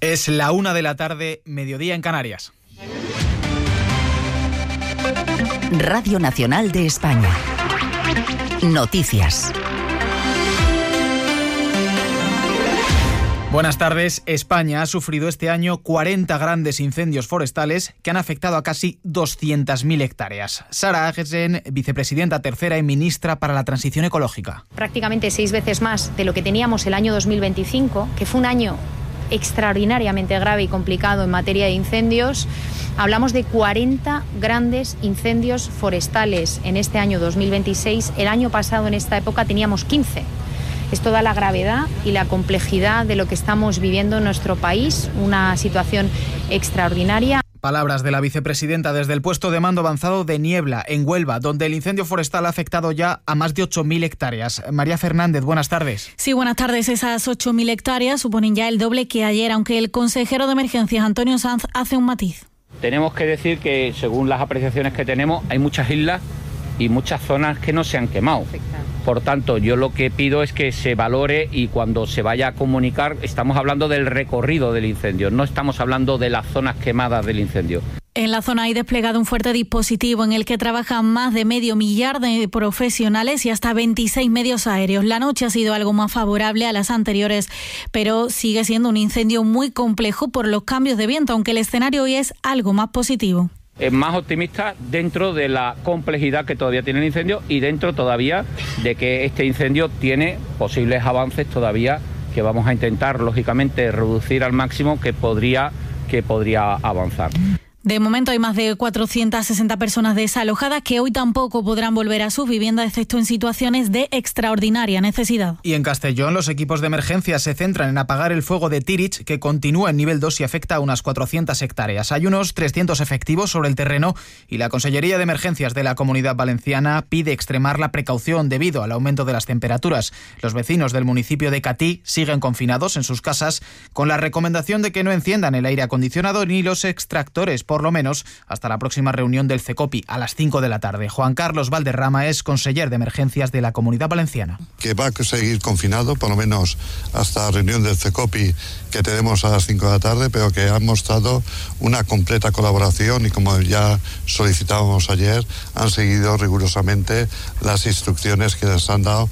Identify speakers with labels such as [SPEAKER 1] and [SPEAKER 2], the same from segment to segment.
[SPEAKER 1] Es la 1 de la tarde, mediodía en Canarias.
[SPEAKER 2] Radio Nacional de España. Noticias.
[SPEAKER 1] Buenas tardes. España ha sufrido este año 40 grandes incendios forestales que han afectado a casi 200.000 hectáreas. Sara Agesen, vicepresidenta tercera y ministra para la Transición Ecológica.
[SPEAKER 3] Prácticamente 6 veces más de lo que teníamos el año 2025, que fue un año extraordinariamente grave y complicado en materia de incendios. Hablamos de 40 grandes incendios forestales en este año 2026. El año pasado en esta época teníamos 15. Esto da la gravedad y la complejidad de lo que estamos viviendo en nuestro país, una situación extraordinaria.
[SPEAKER 1] Palabras de la vicepresidenta desde el puesto de mando avanzado de Niebla, en Huelva, donde el incendio forestal ha afectado ya a más de 8.000 hectáreas. María Fernández, buenas tardes.
[SPEAKER 4] Sí, buenas tardes. Esas 8.000 hectáreas suponen ya el doble que ayer, aunque el consejero de Emergencias, Antonio Sanz, hace un matiz.
[SPEAKER 5] Tenemos que decir que, según las apreciaciones que tenemos, hay muchas islas y muchas zonas que no se han quemado. Por tanto, yo lo que pido es que se valore y cuando se vaya a comunicar, estamos hablando del recorrido del incendio, no estamos hablando de las zonas quemadas del incendio.
[SPEAKER 4] En la zona hay desplegado un fuerte dispositivo en el que trabajan más de 500.000 de profesionales y hasta 26 medios aéreos. La noche ha sido algo más favorable a las anteriores, pero sigue siendo un incendio muy complejo por los cambios de viento, aunque el escenario hoy es algo más positivo.
[SPEAKER 5] Es más optimista dentro de la complejidad que todavía tiene el incendio y dentro todavía de que este incendio tiene posibles avances todavía que vamos a intentar, lógicamente, reducir al máximo que podría avanzar.
[SPEAKER 4] De momento hay más de 460 personas desalojadas que hoy tampoco podrán volver a sus viviendas, excepto en situaciones de extraordinaria necesidad.
[SPEAKER 1] Y en Castellón, los equipos de emergencia se centran en apagar el fuego de Tirich, que continúa en nivel 2 y afecta a unas 400 hectáreas. Hay unos 300 efectivos sobre el terreno y la Consellería de Emergencias de la Comunidad Valenciana pide extremar la precaución debido al aumento de las temperaturas. Los vecinos del municipio de Catí siguen confinados en sus casas con la recomendación de que no enciendan el aire acondicionado ni los extractores, por lo menos hasta la próxima reunión del CECOPI a las 5 de la tarde. Juan Carlos Valderrama es conseller de Emergencias de la Comunidad Valenciana.
[SPEAKER 6] Que va a seguir confinado, por lo menos hasta la reunión del CECOPI que tenemos a las 5 de la tarde, pero que han mostrado una completa colaboración y, como ya solicitábamos ayer, han seguido rigurosamente las instrucciones que les han dado.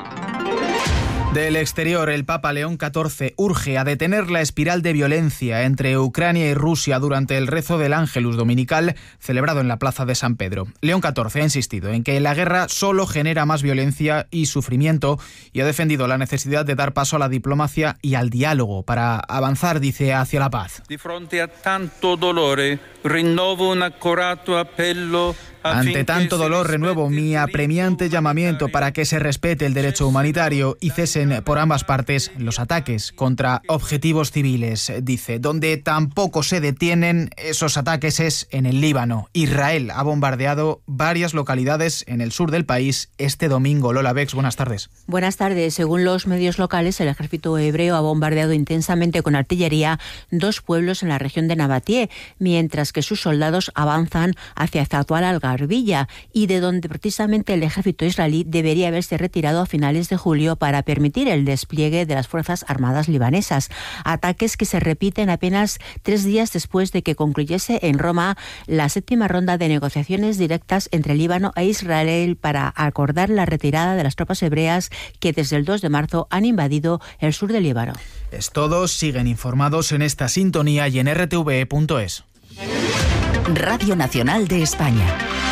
[SPEAKER 1] Del exterior, el Papa León XIV urge a detener la espiral de violencia entre Ucrania y Rusia durante el rezo del Ángelus dominical celebrado en la Plaza de San Pedro. León XIV ha insistido en que la guerra solo genera más violencia y sufrimiento y ha defendido la necesidad de dar paso a la diplomacia y al diálogo para avanzar, dice, hacia la paz.
[SPEAKER 7] Di fronte a tanto dolore, rinnovo un accorato appello.
[SPEAKER 1] Ante tanto dolor renuevo mi apremiante llamamiento para que se respete el derecho humanitario y cesen por ambas partes los ataques contra objetivos civiles, dice. Donde tampoco se detienen esos ataques es en el Líbano. Israel ha bombardeado varias localidades en el sur del país este domingo. Lola Bex, buenas tardes.
[SPEAKER 8] Buenas tardes. Según los medios locales, el ejército hebreo ha bombardeado intensamente con artillería 2 pueblos en la región de Nabatie, mientras que sus soldados avanzan hacia Zatual al-Garbilla, y de donde precisamente el ejército israelí debería haberse retirado a finales de julio para permitir el despliegue de las Fuerzas Armadas libanesas. Ataques que se repiten apenas 3 días después de que concluyese en Roma la 7ª ronda de negociaciones directas entre Líbano e Israel para acordar la retirada de las tropas hebreas que desde el 2 de marzo han invadido el sur del Líbano.
[SPEAKER 1] Es todo. Siguen informados en esta sintonía y en rtve.es.
[SPEAKER 2] Radio Nacional de España.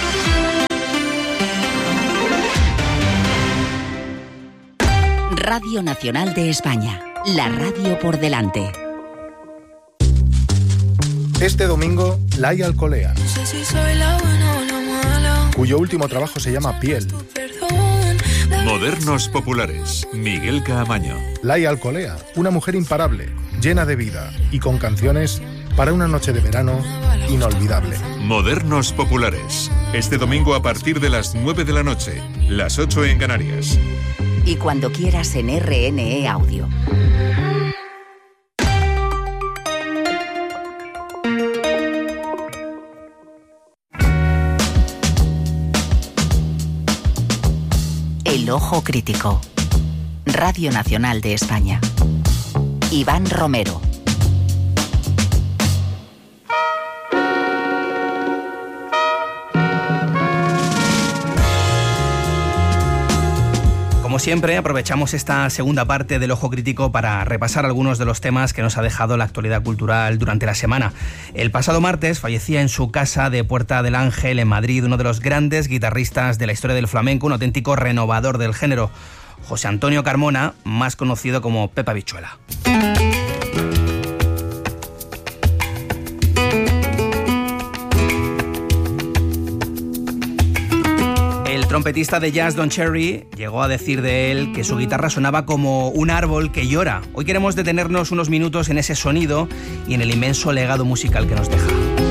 [SPEAKER 2] Radio Nacional de España. La radio por delante.
[SPEAKER 9] Este domingo, Laia Alcolea, cuyo último trabajo se llama Piel.
[SPEAKER 10] Modernos populares. Miguel Caamaño.
[SPEAKER 9] Laia Alcolea, una mujer imparable, llena de vida y con canciones para una noche de verano inolvidable.
[SPEAKER 10] Modernos populares. Este domingo a partir de las 9 de la noche, las 8 en Canarias.
[SPEAKER 2] Y cuando quieras en RNE Audio. El ojo crítico. Radio Nacional de España. Iván Romero.
[SPEAKER 11] siempre, aprovechamos esta segunda parte del Ojo Crítico para repasar algunos de los temas que nos ha dejado la actualidad cultural durante la semana. El pasado martes fallecía en su casa de Puerta del Ángel, en Madrid, uno de los grandes guitarristas de la historia del flamenco, un auténtico renovador del género, José Antonio Carmona, más conocido como Pepe Habichuela. El trompetista de jazz Don Cherry llegó a decir de él que su guitarra sonaba como un árbol que llora. Hoy queremos detenernos unos minutos en ese sonido y en el inmenso legado musical que nos deja.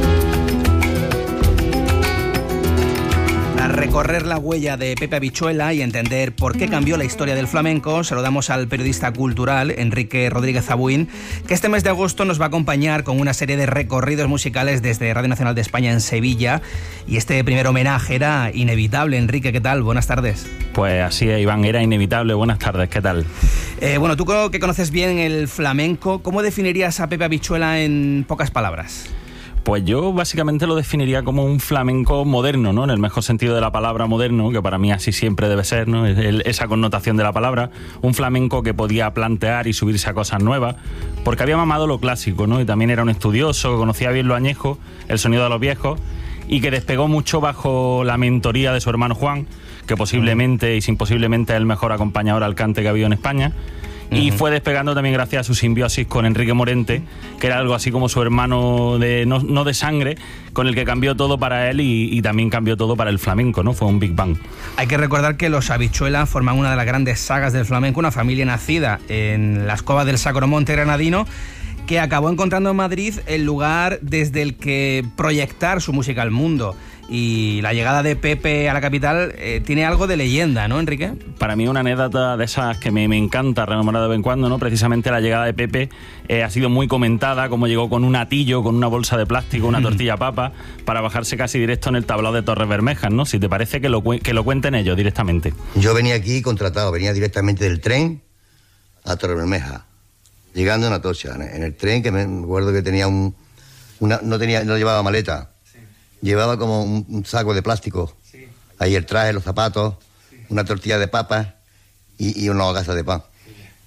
[SPEAKER 11] Para recorrer la huella de Pepe Habichuela y entender por qué cambió la historia del flamenco, saludamos al periodista cultural Enrique Rodríguez Zabuín, que este mes de agosto nos va a acompañar con una serie de recorridos musicales desde Radio Nacional de España en Sevilla. Y este primer homenaje era inevitable. Enrique, ¿qué tal? Buenas tardes.
[SPEAKER 12] Pues así es, Iván, era inevitable. Buenas tardes, ¿qué tal?
[SPEAKER 11] Bueno, tú que conoces bien el flamenco, ¿cómo definirías a Pepe Habichuela en pocas palabras?
[SPEAKER 12] Pues yo básicamente lo definiría como un flamenco moderno, ¿no? En el mejor sentido de la palabra moderno, que para mí así siempre debe ser, ¿no? Esa connotación de la palabra. Un flamenco que podía plantear y subirse a cosas nuevas, porque había mamado lo clásico, ¿no? Y también era un estudioso, que conocía bien lo añejo, el sonido de los viejos, y que despegó mucho bajo la mentoría de su hermano Juan, que posiblemente y sin posiblemente es el mejor acompañador al cante que ha habido en España. Y fue despegando también gracias a su simbiosis con Enrique Morente, que era algo así como su hermano no de sangre, con el que cambió todo para él y también cambió todo para el flamenco, ¿no? Fue un Big Bang.
[SPEAKER 11] Hay que recordar que los Habichuela forman una de las grandes sagas del flamenco, una familia nacida en las covas del Sacro Monte granadino, que acabó encontrando en Madrid el lugar desde el que proyectar su música al mundo. Y la llegada de Pepe a la capital tiene algo de leyenda, ¿no, Enrique?
[SPEAKER 12] Para mí una anécdota de esas que me encanta rememorar de vez en cuando, ¿no? Precisamente la llegada de Pepe ha sido muy comentada, como llegó con un atillo, con una bolsa de plástico, una tortilla papa, para bajarse casi directo en el tablao de Torres Bermejas, ¿no? Si te parece que lo cuenten ellos directamente.
[SPEAKER 13] Yo venía aquí contratado, venía directamente del tren a Torres Bermejas, llegando en Atocha, en el tren, que me acuerdo que tenía no llevaba maleta. Llevaba como un saco de plástico. Sí. Ahí el traje, los zapatos, una tortilla de papas y una hogaza de pan.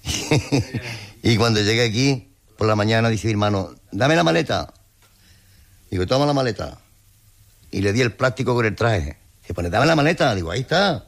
[SPEAKER 13] Y cuando llegué aquí, por la mañana, dice mi hermano, dame la maleta. Digo, toma la maleta. Y le di el plástico con el traje. Se pone, dame la maleta. Digo, ahí está.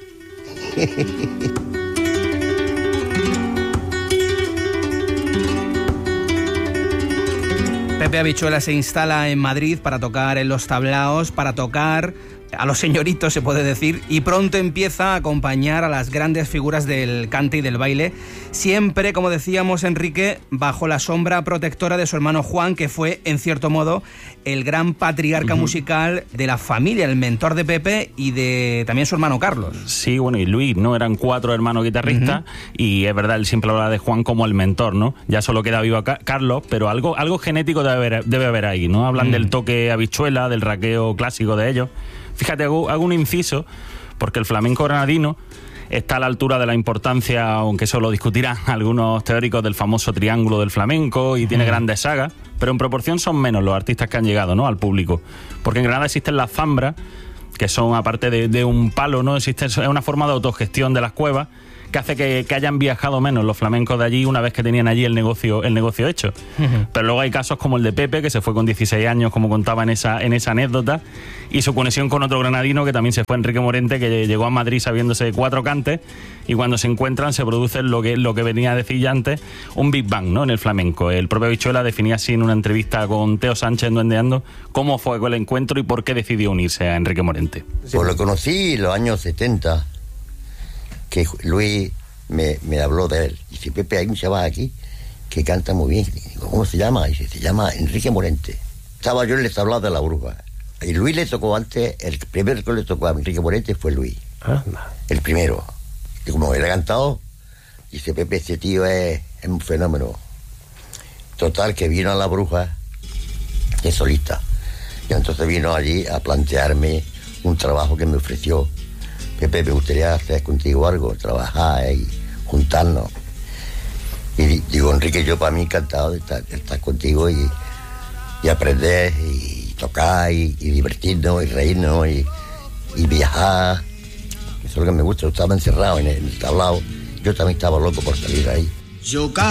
[SPEAKER 11] Pepe Habichuela se instala en Madrid para tocar en los tablaos, para tocar a los señoritos, se puede decir, y pronto empieza a acompañar a las grandes figuras del cante y del baile, siempre, como decíamos, Enrique, bajo la sombra protectora de su hermano Juan, que fue, en cierto modo, el gran patriarca musical de la familia, el mentor de Pepe y de también su hermano Carlos.
[SPEAKER 12] Sí, bueno, y Luis, ¿no? Eran 4 hermanos guitarristas y es verdad, él siempre habla de Juan como el mentor, ¿no? Ya solo queda vivo Carlos, pero algo genético debe haber ahí, ¿no? Hablan del toque Habichuela, del raqueo clásico de ellos. Fíjate, hago un inciso, porque el flamenco granadino está a la altura de la importancia, aunque eso lo discutirán algunos teóricos, del famoso triángulo del flamenco, y tiene grandes sagas, pero en proporción son menos los artistas que han llegado, ¿no?, al público. Porque en Granada existen las zambras, que son, aparte de un palo, ¿no?, es una forma de autogestión de las cuevas, que hace que hayan viajado menos los flamencos de allí una vez que tenían allí el negocio hecho. Pero luego hay casos como el de Pepe, que se fue con 16 años, como contaba en esa anécdota, y su conexión con otro granadino que también se fue, Enrique Morente, que llegó a Madrid sabiéndose 4 cantes, y cuando se encuentran se produce lo que venía a decir ya antes, un Big Bang, ¿no?, en el flamenco. El propio Habichuela definía así en una entrevista con Teo Sánchez en Duendeando cómo fue el encuentro y por qué decidió unirse a Enrique Morente.
[SPEAKER 13] Pues lo conocí en los años 70, que Luis me habló de él. Dice, Pepe, hay un chaval aquí que canta muy bien. Digo, ¿cómo se llama? Dice, se llama Enrique Morente. Estaba yo en el tablao de la Bruja. Y Luis le tocó antes, el primero que le tocó a Enrique Morente fue Luis. El primero. Y como él ha cantado, dice, Pepe, este tío es un fenómeno. Total, que vino a la Bruja de solista. Y entonces vino allí a plantearme un trabajo que me ofreció. Pepe, me gustaría hacer contigo algo, trabajar y juntarnos. Y digo, Enrique, yo para mí encantado de estar contigo y aprender y tocar y divertirnos y reírnos y viajar. Eso es lo que me gusta. Yo estaba encerrado en el tablao. Yo también estaba loco por salir ahí.